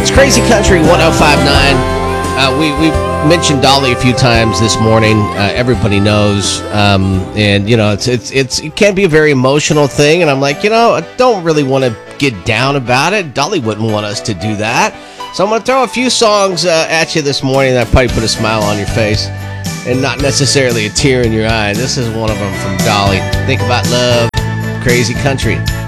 Crazy Country 1059. We mentioned Dolly a few times this morning. Everybody knows, and it can be a very emotional thing. And I'm like, I don't really want to get down about it. Dolly wouldn't want us to do that. So I'm going to throw a few songs at you this morning that probably put a smile on your face and not necessarily a tear in your eye. This is one of them from Dolly. Think About Love, Crazy Country.